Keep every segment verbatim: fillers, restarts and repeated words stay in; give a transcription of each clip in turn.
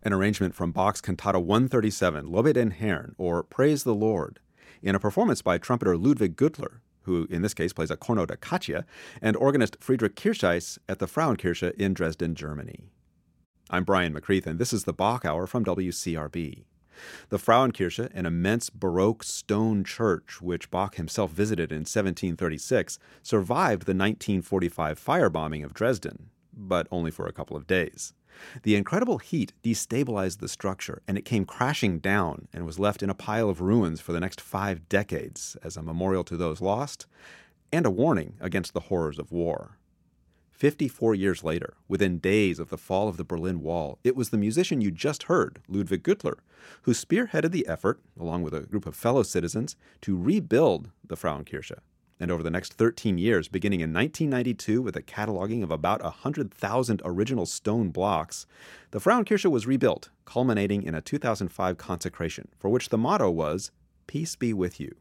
an arrangement from Bach's Cantata one thirty-seven, Lobe den Herrn, or Praise the Lord, in a performance by trumpeter Ludwig Güttler, who in this case plays a corno da caccia, and organist Friedrich Kircheis at the Frauenkirche in Dresden, Germany. I'm Brian McCreath, and this is the Bach Hour from W C R B. The Frauenkirche, an immense Baroque stone church which Bach himself visited in seventeen thirty-six, survived the nineteen forty-five firebombing of Dresden, but only for a couple of days. The incredible heat destabilized the structure, and it came crashing down and was left in a pile of ruins for the next five decades as a memorial to those lost and a warning against the horrors of war. Fifty-four years later, within days of the fall of the Berlin Wall, it was the musician you just heard, Ludwig Güttler, who spearheaded the effort, along with a group of fellow citizens, to rebuild the Frauenkirche. And over the next thirteen years, beginning in nineteen ninety-two with a cataloging of about one hundred thousand original stone blocks, the Frauenkirche was rebuilt, culminating in a two thousand five consecration, for which the motto was, "Peace be with you."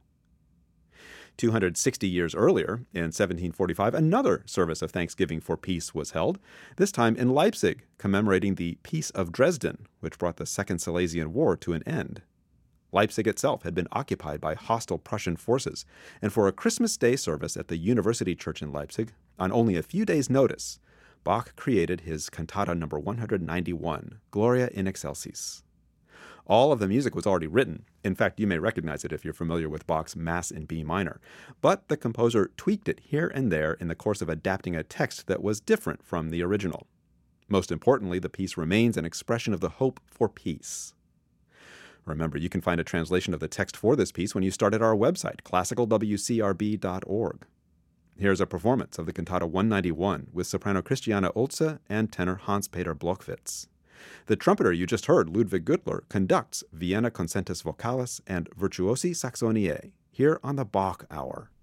two hundred sixty years earlier, in seventeen forty-five, another service of thanksgiving for peace was held, this time in Leipzig, commemorating the Peace of Dresden, which brought the Second Silesian War to an end. Leipzig itself had been occupied by hostile Prussian forces, and for a Christmas Day service at the University Church in Leipzig, on only a few days' notice, Bach created his cantata number one ninety-one, Gloria in Excelsis. All of the music was already written. In fact, you may recognize it if you're familiar with Bach's Mass in B minor. But the composer tweaked it here and there in the course of adapting a text that was different from the original. Most importantly, the piece remains an expression of the hope for peace. Remember, you can find a translation of the text for this piece when you start at our website, classical w c r b dot org. Here's a performance of the Cantata one ninety-one with soprano Christiane Oelze and tenor Hans-Peter Blockwitz. The trumpeter you just heard, Ludwig Güttler, conducts Vienna Concentus Vocalis and Virtuosi Saxoniae here on the Bach Hour.